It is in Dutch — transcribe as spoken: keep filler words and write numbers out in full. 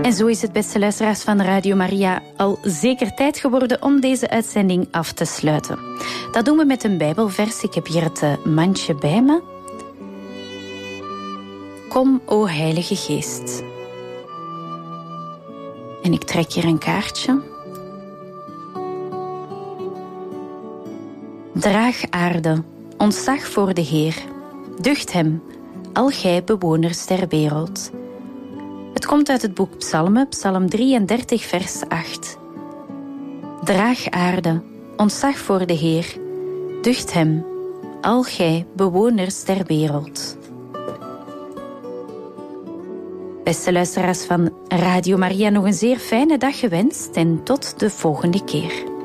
En zo is het, beste luisteraars van Radio Maria, al zeker tijd geworden om deze uitzending af te sluiten. Dat doen we met een Bijbelvers. Ik heb hier het mandje bij me. Kom, o Heilige Geest. En ik trek hier een kaartje. Draag aarde, ontzag voor de Heer. Ducht hem, al gij bewoners der wereld. Het komt uit het boek Psalmen, Psalm drieëndertig, vers acht. Draag aarde, ontzag voor de Heer. Ducht hem, al gij bewoners der wereld. Beste luisteraars van Radio Maria, nog een zeer fijne dag gewenst en tot de volgende keer.